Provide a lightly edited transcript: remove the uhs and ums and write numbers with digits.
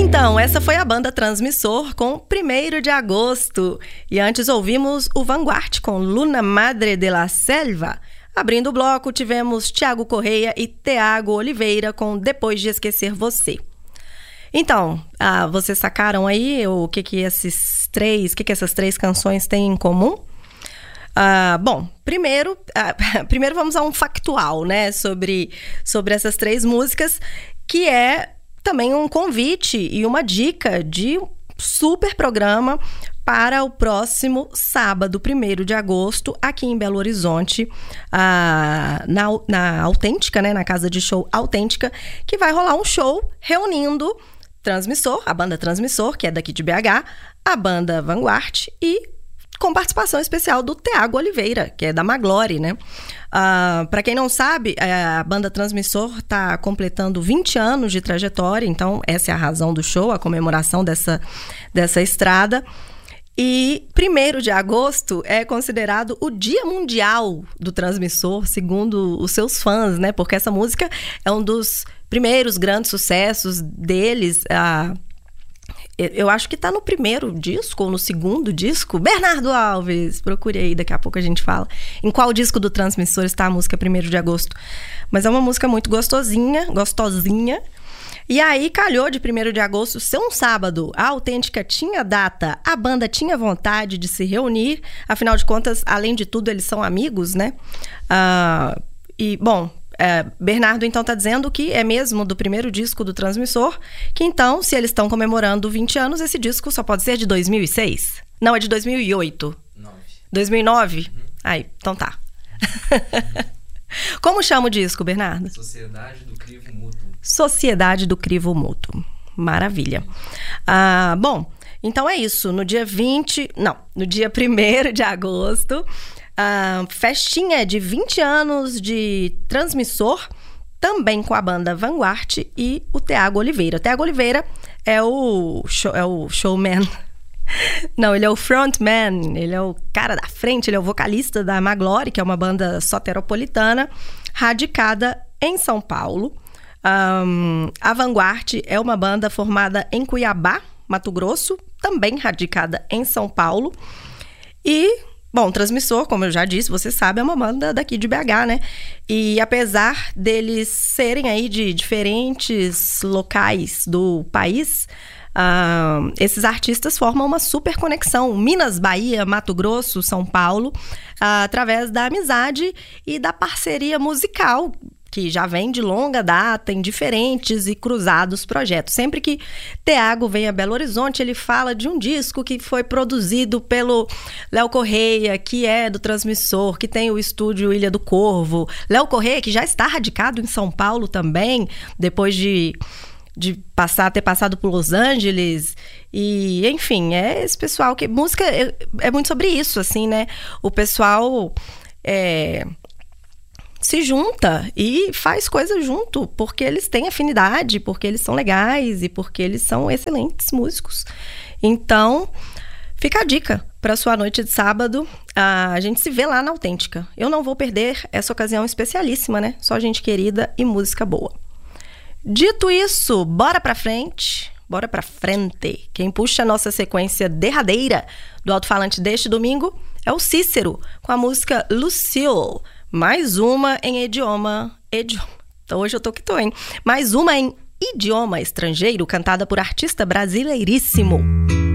Então, essa foi a banda Transmissor com 1º de Agosto. E antes ouvimos o Vanguard com Luna Madre de la Selva. Abrindo o bloco, tivemos Thiago Correia e Thiago Oliveira com Depois de Esquecer Você. Então, vocês sacaram aí o que essas três canções têm em comum? Bom, primeiro vamos a um factual, né, sobre essas 3 músicas, que é também um convite e uma dica de um super programa para o próximo sábado, 1º de agosto, aqui em Belo Horizonte, na Autêntica, né, na Casa de Show Autêntica, que vai rolar um show reunindo Transmissor, a banda Transmissor, que é daqui de BH, a banda Vanguard e com participação especial do Thiago Oliveira, que é da Maglore, né? Para quem não sabe, a banda Transmissor está completando 20 anos de trajetória, então essa é a razão do show, a comemoração dessa estrada. E 1º de agosto é considerado o Dia Mundial do Transmissor, segundo os seus fãs, né? Porque essa música é um dos primeiros grandes sucessos deles. Eu acho que tá no 1º disco ou no 2º disco. Bernardo Alves, procure aí, daqui a pouco a gente fala em qual disco do Transmissor está a música 1º de agosto. Mas é uma música muito gostosinha. E aí calhou de 1º de agosto ser um sábado. A Autêntica tinha data, a banda tinha vontade de se reunir. Afinal de contas, além de tudo, eles são amigos, né? Bernardo então está dizendo que é mesmo do 1º disco do Transmissor, que então, se eles estão comemorando 20 anos, esse disco só pode ser de 2006? Não, é de 2008. 2009? Uhum. Aí, então tá. Como chama o disco, Bernardo? Sociedade do Crivo Mútuo. Sociedade do Crivo Mútuo. Maravilha. Bom, então é isso. No dia 1º de agosto... festinha de 20 anos de Transmissor, também com a banda Vanguard e o Thiago Oliveira. O Thiago Oliveira é o showman. Não, ele é o frontman, ele é o cara da frente, ele é o vocalista da Maglore, que é uma banda soteropolitana, radicada em São Paulo. A Vanguard é uma banda formada em Cuiabá, Mato Grosso, também radicada em São Paulo. E... bom, Transmissor, como eu já disse, você sabe, é uma banda daqui de BH, né? E apesar deles serem aí de diferentes locais do país, esses artistas formam uma super conexão. Minas, Bahia, Mato Grosso, São Paulo, através da amizade e da parceria musical, que já vem de longa data em diferentes e cruzados projetos. Sempre que Thiago vem a Belo Horizonte, ele fala de um disco que foi produzido pelo Léo Correia, que é do Transmissor, que tem o estúdio Ilha do Corvo. Léo Correia, que já está radicado em São Paulo também, depois de ter passado por Los Angeles. E, enfim, é esse pessoal que... música é muito sobre isso, assim, né? O pessoal... se junta e faz coisa junto, porque eles têm afinidade, porque eles são legais e porque eles são excelentes músicos. Então, fica a dica para sua noite de sábado. A gente se vê lá na Autêntica. Eu não vou perder essa ocasião especialíssima, né? Só gente querida e música boa. Dito isso, bora pra frente. Quem puxa a nossa sequência derradeira do alto-falante deste domingo é o Cícero, com a música Lucille. Mais uma em idioma... Hoje eu tô que tô, hein? Mais uma em idioma estrangeiro, cantada por artista brasileiríssimo.